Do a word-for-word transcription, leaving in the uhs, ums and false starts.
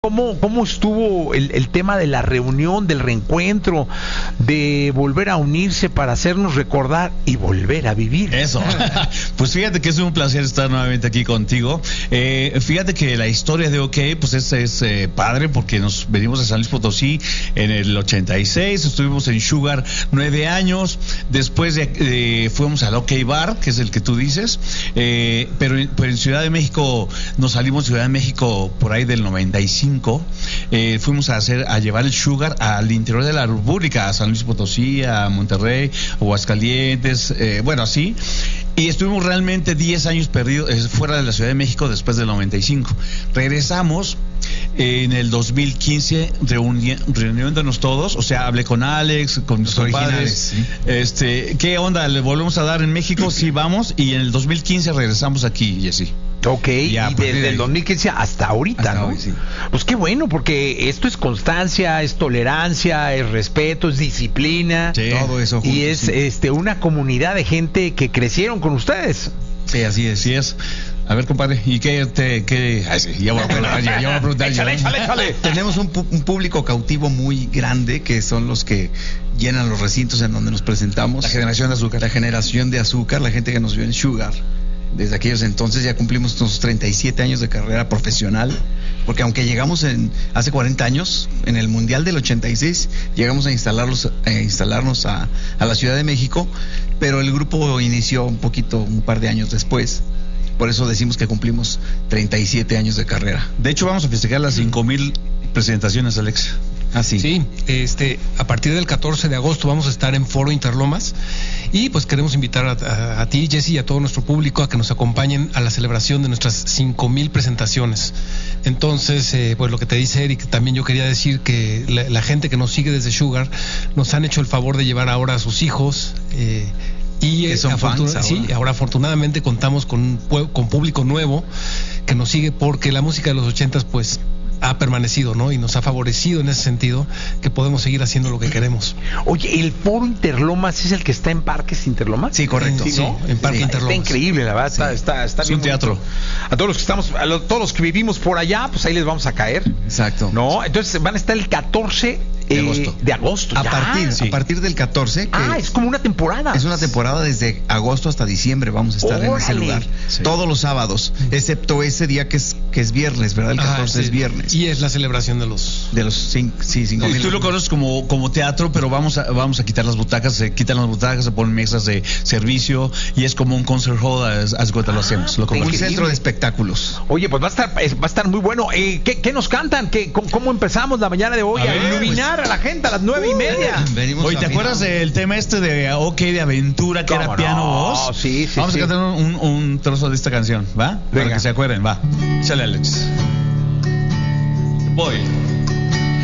¿Cómo, cómo estuvo el, el tema de la reunión, del reencuentro, de volver a unirse para hacernos recordar y volver a vivir? Eso. Pues fíjate que es un placer estar nuevamente aquí contigo. Eh, fíjate que la historia de OK, pues es, es eh, padre porque nos venimos a San Luis Potosí en el ochenta y seis, estuvimos en Sugar nueve años, después de, eh, fuimos al OK Bar, que es el que tú dices, eh, pero, pero en Ciudad de México, nos salimos de Ciudad de México por ahí del noventa y cinco. Eh, fuimos a hacer a llevar el Sugar al interior de la República, a San Luis Potosí, a Monterrey, Aguascalientes, eh, bueno, así. Y estuvimos realmente diez años perdidos eh, fuera de la Ciudad de México después del noventa y cinco. Regresamos eh, en el dos mil quince, reuni reuniéndonos todos, o sea, hablé con Alex, con mis padres. ¿Sí? Este, ¿qué onda? ¿Le volvemos a dar en México? Sí, vamos. Y en el dos mil quince regresamos aquí, Jesse. Ok, ya, y desde el dos mil quince hasta ahorita, hasta ¿no? Hoy, sí. Pues qué bueno, porque esto es constancia, es tolerancia, es respeto, es disciplina. Sí. Todo eso juntos, y es sí. este una comunidad de gente que crecieron con ustedes. Sí, así es. Así es. A ver, compadre, ¿y qué te qué? Ay, sí, ya voy a preguntar, ya, ya voy a preguntar. Échale, échale, échale. Tenemos un, pu un público cautivo muy grande, que son los que llenan los recintos en donde nos presentamos. La generación de azúcar. La generación de azúcar, la gente que nos vio en Sugar. Desde aquellos entonces ya cumplimos nuestros treinta y siete años de carrera profesional, porque aunque llegamos en hace cuarenta años, en el Mundial del ochenta y seis, llegamos a instalarlos, a instalarnos a, a la Ciudad de México, pero el grupo inició un poquito, un par de años después. Por eso decimos que cumplimos treinta y siete años de carrera. De hecho, vamos a festejar las cinco mil presentaciones, Alex. Ah, sí. Sí, este, a partir del catorce de agosto vamos a estar en Foro Interlomas y pues queremos invitar a, a, a ti, Jesse, y a todo nuestro público a que nos acompañen a la celebración de nuestras cinco mil presentaciones. Entonces, eh, pues lo que te dice Eric, también yo quería decir que la, la gente que nos sigue desde Sugar nos han hecho el favor de llevar ahora a sus hijos. Eh, Y que son fans ahora. Sí, ahora afortunadamente contamos con, con público nuevo que nos sigue porque la música de los ochentas pues ha permanecido, ¿no? Y nos ha favorecido en ese sentido que podemos seguir haciendo lo que queremos. Oye, ¿el Foro Interlomas es el que está en Parques Interlomas? Sí, correcto. Sí, ¿no? En Parque sí, Interlomas. Está increíble, la verdad. Sí. Está, está, está es bien un teatro. A todos los que estamos, a lo, todos los que vivimos por allá, pues ahí les vamos a caer. Exacto. ¿No? Entonces van a estar el catorce de agosto. De agosto. A partir, sí. a partir del catorce. Que ah, es como una temporada. Es una temporada desde agosto hasta diciembre. Vamos a estar ¡Órale! En ese lugar. Sí. Todos los sábados, excepto ese día que es que es viernes, ¿verdad? El catorce ah, sí. es viernes. Y es la celebración de los de los cinco, sí, cinco y mil. Tú lo conoces como, como teatro, pero vamos a, vamos a quitar las butacas, se quitan las butacas, se ponen mesas de servicio y es como un concert hall, haz cuenta, ah, lo hacemos. Lo un centro de espectáculos. Oye, pues va a estar, va a estar muy bueno. Eh, ¿qué, ¿Qué nos cantan? ¿Qué, ¿Cómo empezamos la mañana de hoy a, a ver, iluminar pues, a la gente a las nueve y media? Venimos Oye, ¿te acuerdas del tema este de OK de aventura que era no? piano voz? Sí, sí, vamos sí. a cantar un, un trozo de esta canción, ¿va? Venga. Para que se acuerden, va. Échale, Alex. Voy.